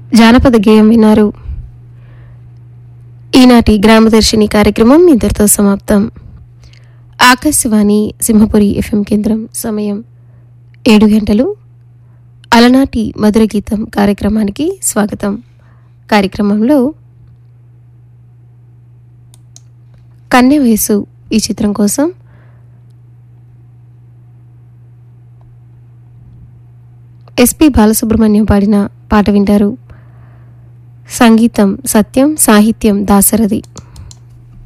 జానపద గేయం విన్నారు. ఈనాటి గ్రామదర్శిని కార్యక్రమం ఇంతటితో సమాప్తం. ఆకాశవాణి సింహపురి ఎఫ్ఎం కేంద్రం. సమయం 7 గంటలు. అలనాటి మధుర గీతం కార్యక్రమానికి స్వాగతం. కార్యక్రమంలో కన్య వయసు ఈ చిత్రం కోసం ఎస్పి బాలసుబ్రహ్మణ్యం పాడిన పాట వింటారు. సంగీతం సత్యం, సాహిత్యం దాశరథి.